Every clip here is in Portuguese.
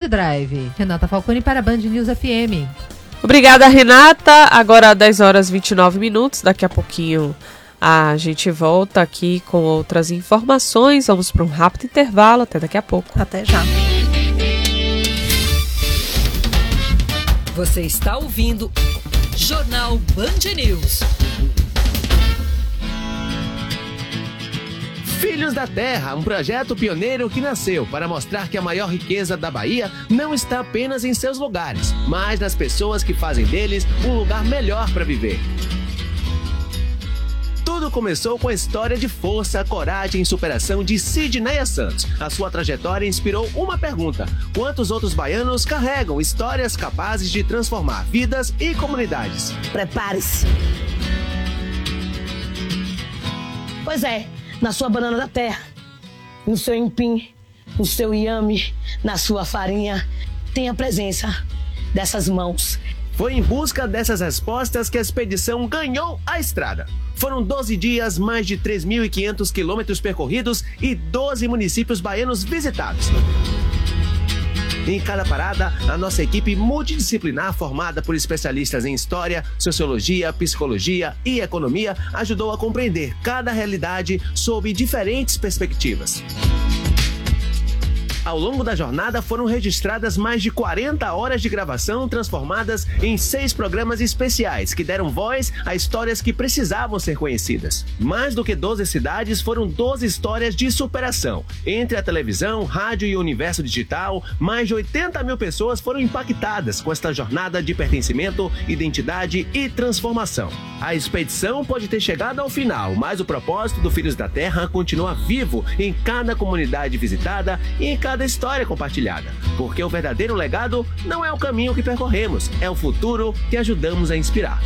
Drive. Renata Falcone para a Band News FM. Obrigada, Renata. Agora 10h29. Daqui a pouquinho a gente volta aqui com outras informações. Vamos para um rápido intervalo. Até daqui a pouco. Até já. Você está ouvindo Jornal Band News. Filhos da Terra, um projeto pioneiro que nasceu para mostrar que a maior riqueza da Bahia não está apenas em seus lugares, mas nas pessoas que fazem deles um lugar melhor para viver. Tudo começou com a história de força, coragem e superação de Sidneia Santos. A sua trajetória inspirou uma pergunta: quantos outros baianos carregam histórias capazes de transformar vidas e comunidades? Prepare-se. Pois é, na sua banana da terra, no seu empim, no seu inhame, na sua farinha, tem a presença dessas mãos. Foi em busca dessas respostas que a expedição ganhou a estrada. Foram 12 dias, mais de 3.500 quilômetros percorridos e 12 municípios baianos visitados. Em cada parada, a nossa equipe multidisciplinar, formada por especialistas em história, sociologia, psicologia e economia, ajudou a compreender cada realidade sob diferentes perspectivas. Ao longo da jornada foram registradas mais de 40 horas de gravação transformadas em 6 programas especiais que deram voz a histórias que precisavam ser conhecidas. Mais do que 12 cidades, foram 12 histórias de superação. Entre a televisão, rádio e o universo digital, mais de 80 mil pessoas foram impactadas com esta jornada de pertencimento, identidade e transformação. A expedição pode ter chegado ao final, mas o propósito do Filhos da Terra continua vivo em cada comunidade visitada e em cada história compartilhada, porque o verdadeiro legado não é o caminho que percorremos, é o futuro que ajudamos a inspirar.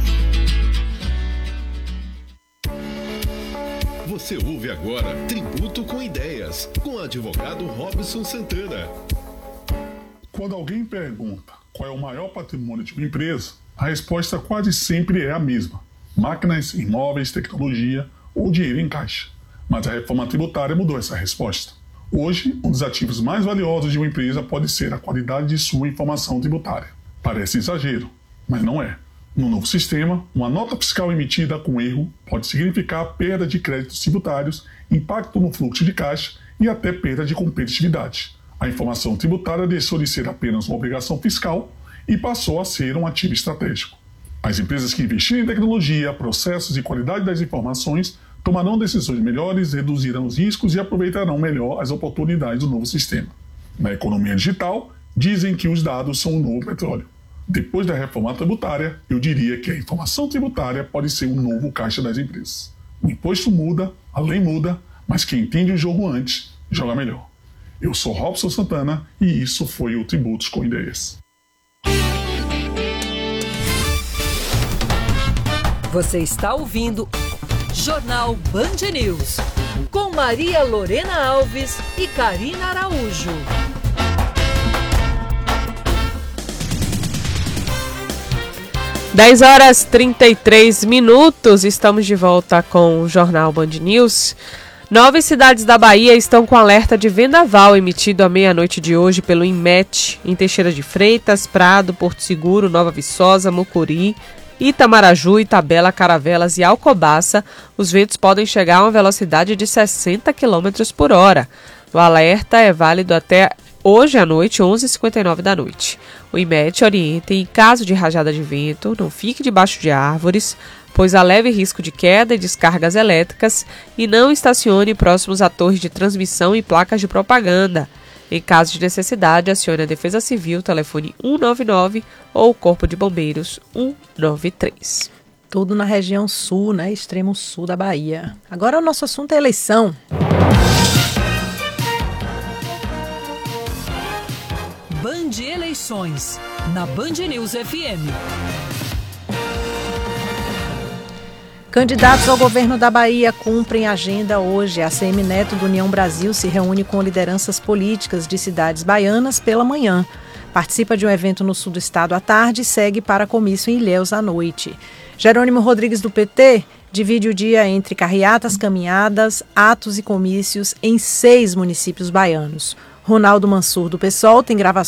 Você ouve agora Tributo com Ideias, com o advogado Robson Santana. Quando alguém pergunta qual é o maior patrimônio de uma empresa, a resposta quase sempre é a mesma: máquinas, imóveis, tecnologia ou dinheiro em caixa. Mas a reforma tributária mudou essa resposta. Hoje, um dos ativos mais valiosos de uma empresa pode ser a qualidade de sua informação tributária. Parece exagero, mas não é. No novo sistema, uma nota fiscal emitida com erro pode significar perda de créditos tributários, impacto no fluxo de caixa e até perda de competitividade. A informação tributária deixou de ser apenas uma obrigação fiscal e passou a ser um ativo estratégico. As empresas que investirem em tecnologia, processos e qualidade das informações tomarão decisões melhores, reduzirão os riscos e aproveitarão melhor as oportunidades do novo sistema. Na economia digital, dizem que os dados são o novo petróleo. Depois da reforma tributária, eu diria que a informação tributária pode ser um novo caixa das empresas. O imposto muda, a lei muda, mas quem entende o jogo antes, joga melhor. Eu sou Robson Santana e isso foi o Tributos com Ideias. Você está ouvindo Jornal Band News, com Maria Lorena Alves e Karina Araújo. Dez horas 33 minutos, estamos de volta com o Jornal Band News. 9 cidades da Bahia estão com alerta de vendaval emitido à meia-noite de hoje pelo INMET, em Teixeira de Freitas, Prado, Porto Seguro, Nova Viçosa, Mucuri, Itamaraju, Itabela, Caravelas e Alcobaça. Os ventos podem chegar a uma velocidade de 60 km por hora. O alerta é válido até hoje à noite, 11h59 da noite. O INMET orienta, em caso de rajada de vento, não fique debaixo de árvores, pois há leve risco de queda e descargas elétricas, e não estacione próximos a torres de transmissão e placas de propaganda. Em caso de necessidade, acione a Defesa Civil, telefone 199 ou o Corpo de Bombeiros 193. Tudo na região sul, né? Extremo sul da Bahia. Agora o nosso assunto é eleição. Band Eleições, na Band News FM. Candidatos ao governo da Bahia cumprem agenda hoje. A ACM Neto do União Brasil se reúne com lideranças políticas de cidades baianas pela manhã. Participa de um evento no sul do estado à tarde e segue para comício em Ilhéus à noite. Jerônimo Rodrigues do PT divide o dia entre carreatas, caminhadas, atos e comícios em 6 municípios baianos. Ronaldo Mansur do PSOL tem gravações